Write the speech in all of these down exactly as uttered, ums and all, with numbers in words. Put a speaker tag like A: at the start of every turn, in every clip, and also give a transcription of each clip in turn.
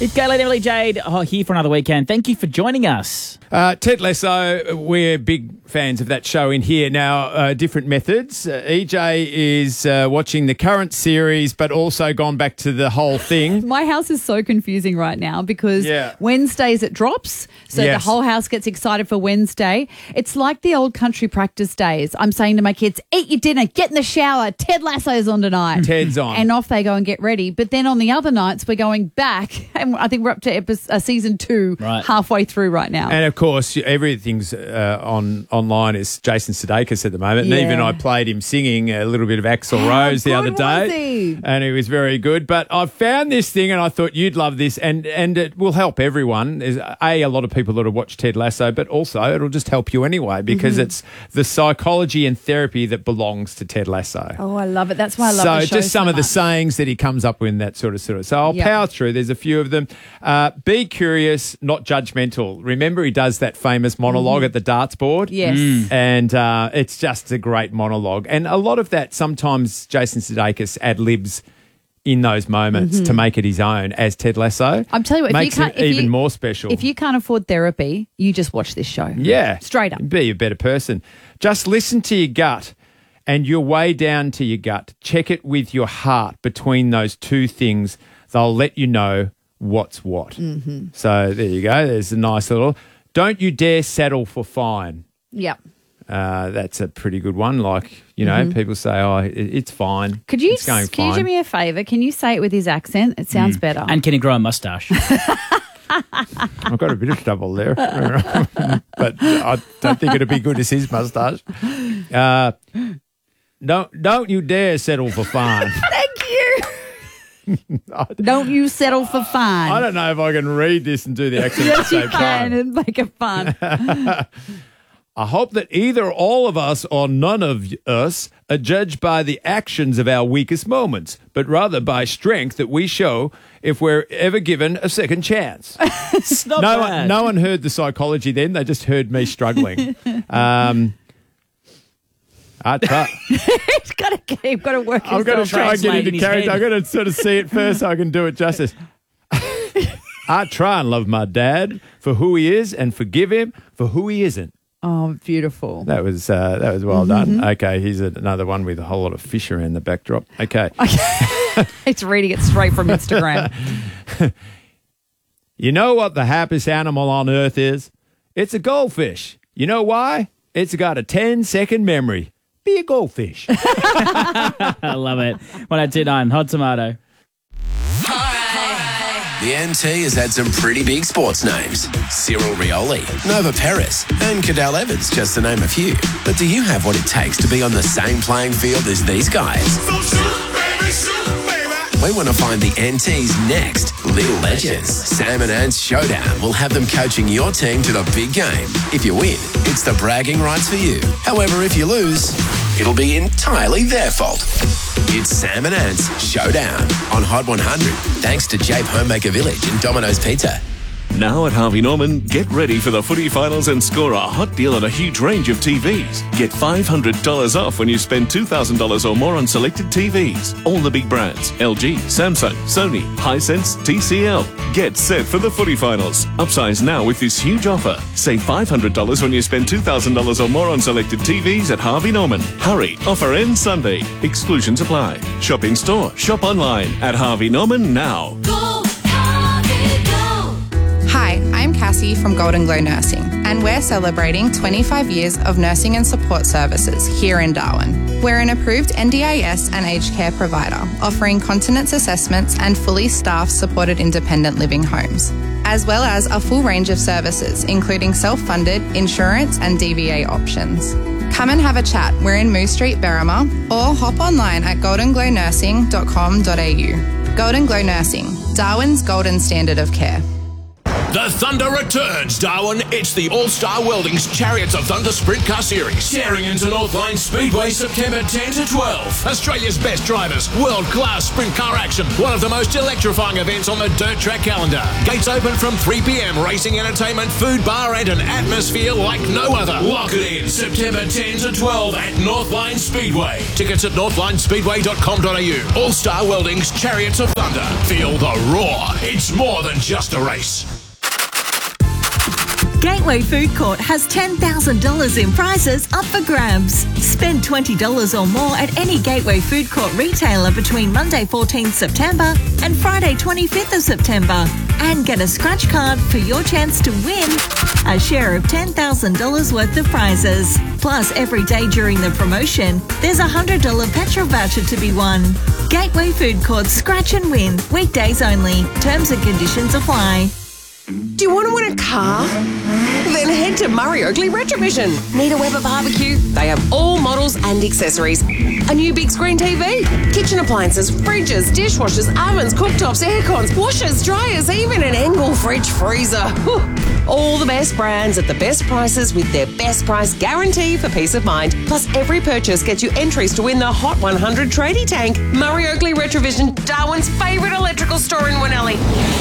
A: It's Galen, Emily, Jade oh, here for another weekend. Thank you for joining us.
B: Uh, Ted Lasso, we're big fans of that show in here. Now, uh, different methods. Uh, E J is uh, watching the current series, but also gone back to the whole thing.
C: My house is so confusing right now because
B: Yeah.
C: Wednesdays it drops, so
B: Yes.
C: the whole house gets excited for Wednesday. It's like the old country practice days. I'm saying to my kids, eat your dinner, get in the shower, Ted Lasso's on tonight.
B: Ted's on.
C: And off they go and get ready. But then on the other nights, we're going back, and I think we're up to episode, uh, season two,
A: Right.
C: halfway through right now.
B: And of course, everything's uh, on online is Jason Sudeikis at the moment.
C: Yeah.
B: And even I played him singing a little bit of Axl
C: How
B: Rose the
C: good
B: other day.
C: was he?
B: And it was very good. But I found this thing and I thought you'd love this, and, and it will help everyone. There's A, a lot of people that have watched Ted Lasso, but also it'll just help you anyway because
C: Mm-hmm.
B: it's the psychology and therapy that belongs to Ted Lasso.
C: Oh, I love it. That's why I love
B: so
C: the show
B: just some
C: so
B: of the
C: much.
B: sayings that he comes up with, that sort of sort of. So I'll
C: Yeah.
B: power through. There's a few of them. Uh, be curious, not judgmental. Remember, he does that famous monologue at the darts board.
C: Yes. Mm.
B: And uh, it's just a great monologue. And a lot of that, sometimes Jason Sudeikis ad-libs in those moments to make it his own as Ted Lasso.
C: Mm-hmm. I'm telling you what, if you
B: makes
C: can't-
B: it
C: if
B: even
C: you-
B: more special.
C: If you can't afford therapy, you just watch this show.
B: Yeah.
C: Straight up.
B: Be a better person. Just listen to your gut and your way down to your gut. Check it with your heart between those two things. They'll let you know what's what. Mm-hmm. So there you go. There's a nice little, don't you dare settle for fine.
C: Yep.
B: Uh, that's a pretty good one. Like, you know, people say, oh, it, it's fine.
C: Could you,
B: It's going
C: can you
B: fine.
C: do me a favour? Can you say it with his accent? It sounds better.
A: And can he grow a moustache?
B: I've got a bit of trouble there. But I don't think it'd be good as his moustache. Uh, don't, don't you dare settle for fine.
C: Thank you. Don't you settle for fine.
B: I don't know if I can read this and do the accent at
C: Yes,
B: the
C: you
B: same
C: can
B: time.
C: and make it fun.
B: I hope that either all of us or none of us are judged by the actions of our weakest moments, but rather by strength that we show if we're ever given a second chance.
A: It's not
B: no,
A: bad.
B: one, no one heard the psychology then. They just heard me struggling. um, I try,
C: He's got to keep, got to work
B: I'm going to
C: himself
B: try and get
A: translate
B: into
A: in his
B: character.
A: head.
B: I'm going to sort of see it first so I can do it justice. I try and love my dad for who he is and forgive him for who he isn't.
C: Oh, beautiful.
B: That was uh, that was well done. Okay, here's another one with a whole lot of fish around the backdrop. Okay.
C: It's reading it straight from Instagram.
B: You know what the happiest animal on earth is? It's a goldfish. You know why? It's got a ten-second memory. Be a goldfish.
A: I love it. one oh two nine Hot Tomato.
D: The N T has had some pretty big sports names. Cyril Rioli, Nova Perez, and Cadell Evans, just to name a few. But do you have what it takes to be on the same playing field as these guys?
E: So shoot, baby, shoot, baby.
D: We want to find the N T's next little legends. Sam and Ant's Showdown will have them coaching your team to the big game. If you win, it's the bragging rights for you. However, if you lose, it'll be entirely their fault. It's Sam and Ant's Showdown on Hot one hundred, thanks to Jape Homemaker Village and Domino's Pizza.
F: Now at Harvey Norman, get ready for the footy finals and score a hot deal on a huge range of T Vs. Get five hundred dollars off when you spend two thousand dollars or more on selected T Vs. All the big brands, L G, Samsung, Sony, Hisense, T C L. Get set for the footy finals. Upsize now with this huge offer. Save five hundred dollars when you spend two thousand dollars or more on selected T Vs at Harvey Norman. Hurry, offer ends Sunday. Exclusions apply. Shop in store, shop online at Harvey Norman now.
G: Hi, I'm Cassie from Golden Glow Nursing, and we're celebrating twenty-five years of nursing and support services here in Darwin. We're an approved N D I S and aged care provider, offering continence assessments and fully staffed supported independent living homes, as well as a full range of services, including self-funded, insurance and D V A options. Come and have a chat. We're in Moose Street, Berrima, or hop online at golden glow nursing dot com dot a u. Golden Glow Nursing, Darwin's golden standard of care.
D: The Thunder returns, Darwin. It's the All-Star Welding's Chariots of Thunder Sprint Car Series. Tearing into Northline Speedway September tenth to twelfth. Australia's best drivers, world-class sprint car action. One of the most electrifying events on the dirt track calendar. Gates open from three p.m. Racing entertainment, food bar and an atmosphere like no other. Lock it in, September tenth to twelfth at Northline Speedway. Tickets at northline speedway dot com dot a u. All-Star Welding's Chariots of Thunder. Feel the roar. It's more than just a race.
H: Gateway Food Court has ten thousand dollars in prizes up for grabs. Spend twenty dollars or more at any Gateway Food Court retailer between Monday fourteenth September and Friday twenty-fifth of September. And get a scratch card for your chance to win a share of ten thousand dollars worth of prizes. Plus, every day during the promotion, there's a one hundred dollars petrol voucher to be won. Gateway Food Court Scratch and Win. Weekdays only. Terms and conditions apply.
I: Do you want to win a car? Then head to Murray Oakley Retrovision. Need a Weber barbecue? They have all models and accessories. A new big screen T V, kitchen appliances, fridges, dishwashers, ovens, cooktops, aircons, washers, dryers, even an Engel fridge freezer. Whew. All the best brands at the best prices with their best price guarantee for peace of mind. Plus, every purchase gets you entries to win the Hot one hundred tradie tank. Murray Oakley Retrovision, Darwin's favourite electrical store in Winnelly.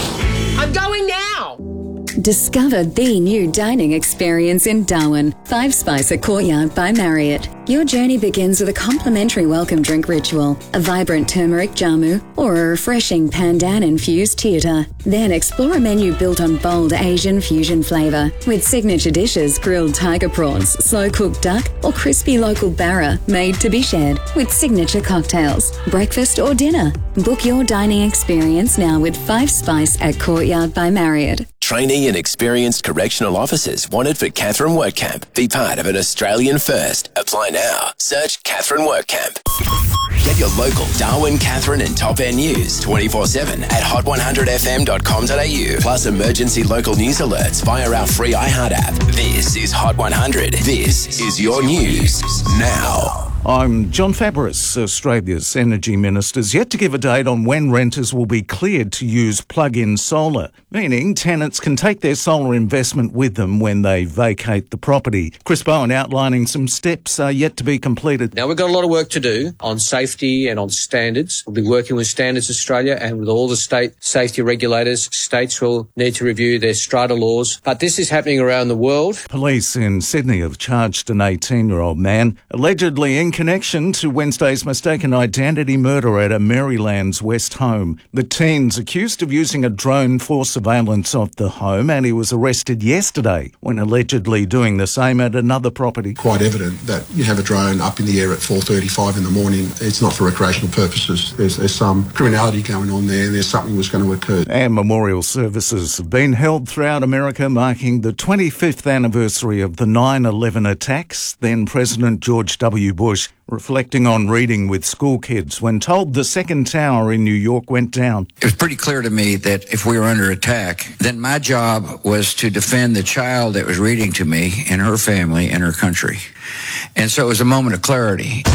I: I'm going now.
J: Discover the new dining experience in Darwin. Five Spice at Courtyard by Marriott. Your journey begins with a complimentary welcome drink ritual, a vibrant turmeric jamu, or a refreshing pandan-infused theatre. Then explore a menu built on bold Asian fusion flavour, with signature dishes, grilled tiger prawns, slow-cooked duck, or crispy local barra, made to be shared, with signature cocktails, breakfast or dinner. Book your dining experience now with Five Spice at Courtyard by Marriott.
D: Trainee and experienced correctional officers wanted for Catherine Workcamp. Be part of an Australian first. Apply now. Search Catherine Workcamp. Get your local Darwin, Catherine and Top End news twenty-four seven at hot one hundred f m dot com dot a u. Plus emergency local news alerts via our free iHeart app. This is Hot one hundred. This is your news now.
K: I'm John Fabris. Australia's Energy Minister's yet to give a date on when renters will be cleared to use plug-in solar, meaning tenants can take their solar investment with them when they vacate the property. Chris Bowen outlining some steps are yet to be completed.
L: Now, we've got a lot of work to do on safety and on standards. We'll be working with Standards Australia and with all the state safety regulators. States will need to review their strata laws. But this is happening around the world.
K: Police in Sydney have charged an eighteen-year-old man allegedly in connection to Wednesday's mistaken identity murder at a Maryland's West home. The teen's accused of using a drone for surveillance of the home, and he was arrested yesterday when allegedly doing the same at another property.
M: Quite evident that you have a drone up in the air at four thirty-five in the morning. It's not for recreational purposes. There's, there's some criminality going on there. There's something that's going to occur.
K: And memorial services have been held throughout America, marking the twenty-fifth anniversary of the nine eleven attacks. Then President George W. Bush reflecting on reading with school kids when told the second tower in New York went down.
N: It was pretty clear to me that if we were under attack, then my job was to defend the child that was reading to me and her family and her country. And so it was a moment of clarity.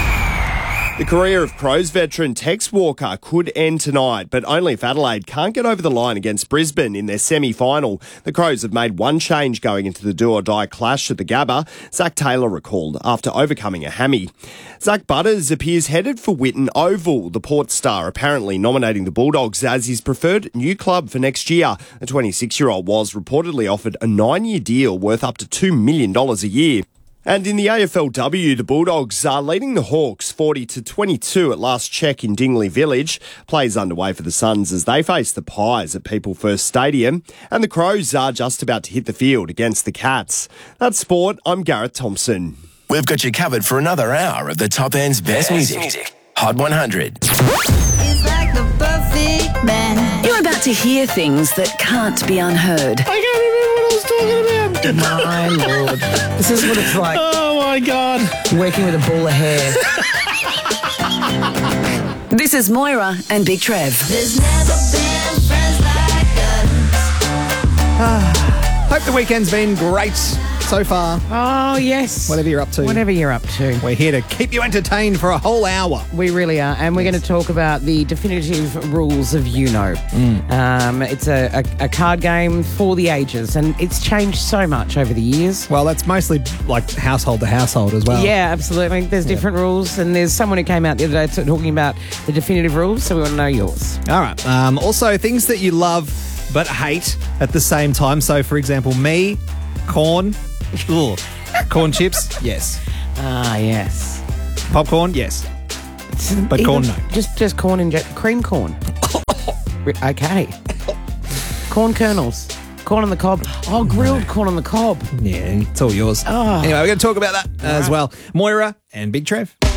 O: The career of Crows veteran Tex Walker could end tonight, but only if Adelaide can't get over the line against Brisbane in their semi-final. The Crows have made one change going into the do-or-die clash at the Gabba. Zach Taylor recalled after overcoming a hammy. Zach Butters appears headed for Whitten Oval. The Port star apparently nominating the Bulldogs as his preferred new club for next year. The twenty-six-year-old was reportedly offered a nine-year deal worth up to two million dollars a year. And in the A F L W, the Bulldogs are leading the Hawks forty to twenty-two at last check in Dingley Village. Plays underway for the Suns as they face the Pies at People First Stadium. And the Crows are just about to hit the field against the Cats. That's sport. I'm Gareth Thompson.
D: We've got you covered for another hour of the Top End's best, best music. music. Hot one hundred.
H: It's like the perfect man. You're about to hear things that can't be unheard.
E: I can't remember what I was talking about.
P: My lord. This is what it's like.
E: Oh, my God.
P: Working with a ball of hair.
H: This is Moira and Big Trev.
J: There's never been friends like us.
B: Ah, hope the weekend's been great.
Q: so far?
P: Oh, yes.
Q: Whatever you're up to.
P: Whatever you're up to.
Q: We're here to keep you entertained for a whole hour.
P: We really are. And we're going to talk about the definitive rules of Uno.
Q: Mm.
P: Um, it's a, a, a card game for the ages, and it's changed so much over the years.
Q: Well, that's mostly like household to household as well.
P: Yeah, absolutely. There's
Q: Yeah.
P: different rules, and there's someone who came out the other day t- talking about the definitive rules, so we want to know yours.
Q: All right. Um, also, things that you love but hate at the same time. So, for example, me, corn, ugh. corn chips, yes.
P: Ah, yes.
Q: Popcorn, yes. But
P: Even-
Q: corn, no.
P: Just, just corn and jet, cream corn. Re- okay. Corn kernels. Corn on the cob. Oh, grilled corn on the cob.
Q: Yeah, it's all yours.
P: Oh.
Q: Anyway, we're going to talk about that as
P: right.
Q: well. Moira and Big Trev.